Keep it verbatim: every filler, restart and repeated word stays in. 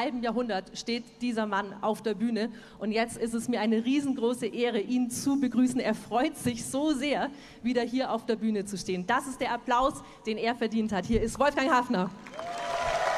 halben Jahrhundert steht dieser Mann auf der Bühne und jetzt ist es mir eine riesengroße Ehre, ihn zu begrüßen. Er freut sich so sehr, wieder hier auf der Bühne zu stehen. Das ist der Applaus, den er verdient hat. Hier ist Wolfgang Hafner.